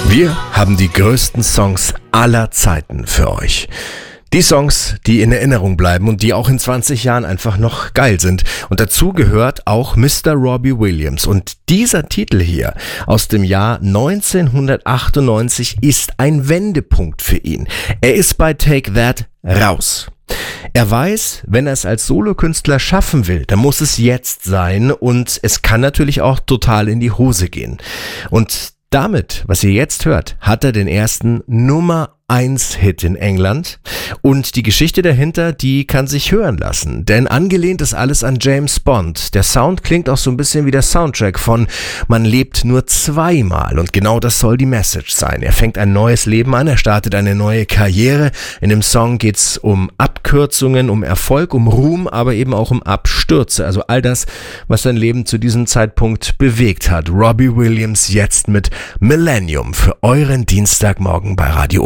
Wir haben die größten Songs aller Zeiten für euch. Die Songs, die in Erinnerung bleiben und die auch in 20 Jahren einfach noch geil sind. Und dazu gehört auch Mr. Robbie Williams. Und dieser Titel hier aus dem Jahr 1998 ist ein Wendepunkt für ihn. Er ist bei Take That raus. Er weiß, wenn er es als Solokünstler schaffen will, dann muss es jetzt sein und es kann natürlich auch total in die Hose gehen. Und damit, was ihr jetzt hört, hat er den ersten Nummer 1 Hit in England und die Geschichte dahinter, die kann sich hören lassen, denn angelehnt ist alles an James Bond. Der Sound klingt auch so ein bisschen wie der Soundtrack von Man lebt nur zweimal und genau das soll die Message sein. Er fängt ein neues Leben an, er startet eine neue Karriere. In dem Song geht's um Abkürzungen, um Erfolg, um Ruhm, aber eben auch um Abstürze, also all das, was sein Leben zu diesem Zeitpunkt bewegt hat. Robbie Williams jetzt mit Millennium für euren Dienstagmorgen bei Radio